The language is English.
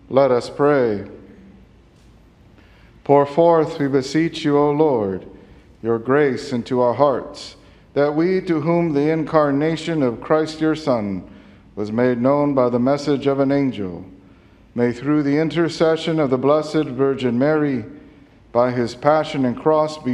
Let us pray. Pour forth, we beseech you, O Lord, your grace into our hearts, that we, to whom the incarnation of Christ your Son was made known by the message of an angel, may through the intercession of the Blessed Virgin Mary, by his passion and cross, be